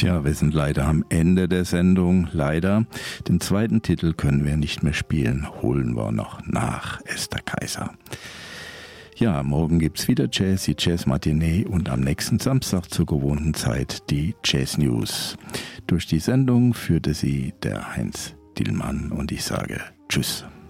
Tja, wir sind leider am Ende der Sendung. Leider. Den zweiten Titel können wir nicht mehr spielen. Holen wir noch nach, Esther Kaiser. Ja, morgen gibt's wieder Jazz, die Jazz-Matinee und am nächsten Samstag zur gewohnten Zeit die Jazz News. Durch die Sendung führte sie der Heinz Dillmann und ich sage Tschüss.